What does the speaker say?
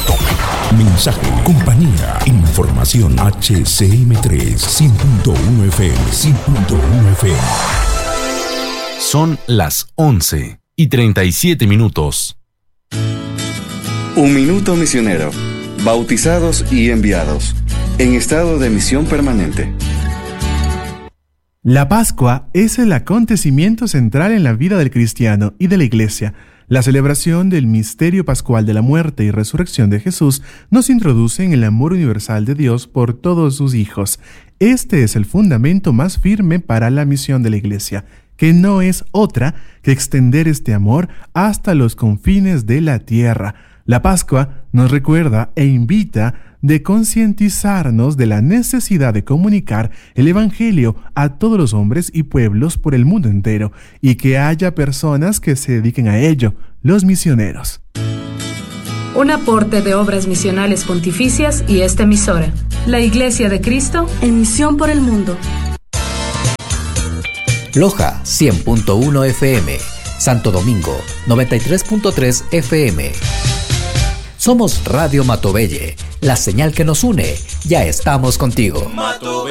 Mensaje, compañía, información. HCM3 100.1 FM, 100.1 FM. Son las 11:37. Un minuto misionero. Bautizados y enviados. En estado de misión permanente. La Pascua es el acontecimiento central en la vida del cristiano y de la Iglesia. La celebración del misterio pascual de la muerte y resurrección de Jesús nos introduce en el amor universal de Dios por todos sus hijos. Este es el fundamento más firme para la misión de la Iglesia, que no es otra que extender este amor hasta los confines de la tierra. La Pascua nos recuerda e invita de concientizarnos de la necesidad de comunicar el Evangelio a todos los hombres y pueblos por el mundo entero, y que haya personas que se dediquen a ello, los misioneros. Un aporte de Obras Misionales Pontificias y esta emisora, la Iglesia de Cristo en misión por el mundo. Loja 100.1 FM, Santo Domingo 93.3 FM. Somos Radio Matobelle, la señal que nos une. Ya estamos contigo.